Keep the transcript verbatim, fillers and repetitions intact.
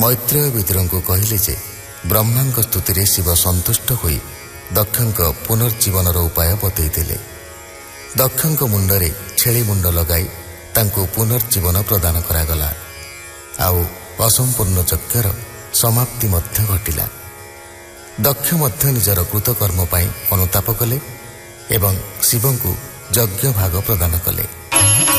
मैत्रेय विदुरଙ୍କୁ କହିଲେ ଯେ ବ୍ରହ୍ମାଙ୍କ ସ୍ତୁତିରେ ଶିବ ସନ୍ତୁଷ୍ଟ ହୋଇ ଦକ୍ଷଙ୍କ ପୁନର୍ଜୀବନର ଉପାୟ ବତେଇଥିଲେ। ଦକ୍ଷଙ୍କ ମୁଣ୍ଡରେ ଛେଳି ମୁଣ୍ଡ ଲଗାଇ ତାଙ୍କୁ ପୁନର୍ଜୀବନ ପ୍ରଦାନ କରାଗଲା। ଆଉ ଅସମ୍ପୂର୍ଣ୍ଣ ଯଜ୍ଞର ସମାପ୍ତି ମଧ୍ୟ ଘଟିଲା। ଦକ୍ଷ ମଧ୍ୟ ନିଜର କୃତକର୍ମ ପାଇଁ ଅନୁତାପ କଲେ ଏବଂ ଶିବଙ୍କୁ ଯଜ୍ଞ ଭାଗ ପ୍ରଦାନ କଲେ।